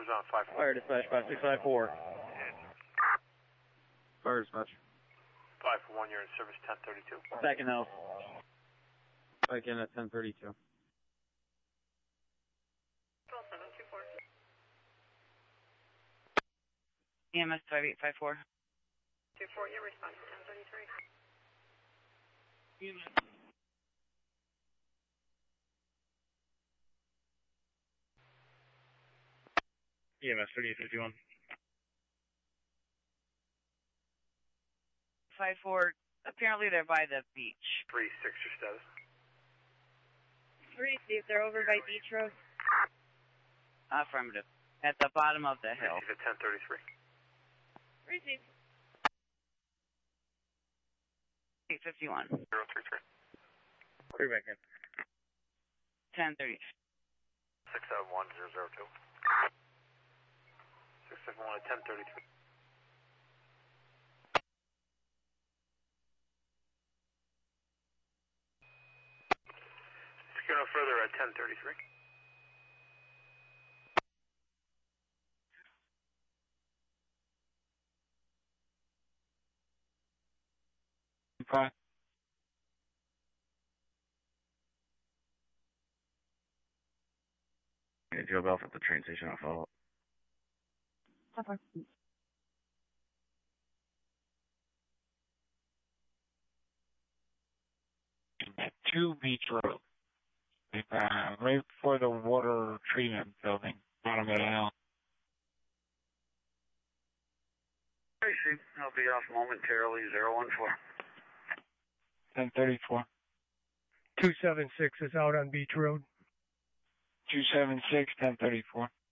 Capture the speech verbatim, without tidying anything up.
What is on five four? Fire dispatch, five six five four. Fire dispatch. five four one, you're in service ten thirty-two. Back in house. Back in at ten thirty-two. E M S five eight five four. two four, your response to ten thirty-three. E M S. E M S thirty-eight fifty-one. five four, apparently they're by the beach. three six, your status. Three, see if they're over by Beach Road. Affirmative. At the bottom of the hill. Receive at ten thirty-three. Receive. eight fifty-one. zero three three. Clear back in. ten thirty. six seven one, zero zero two. six seven one at ten thirty-three. Secure no further at ten thirty-three. Five. Okay, Joe Belf at the train station, I'll follow up. Two Beach Road. Uh, right before the water treatment building, bottom of the hill. I see. I'll be off momentarily, zero one four. ten thirty-four. two seven six is out on Beach Road. two seven six, ten thirty-four.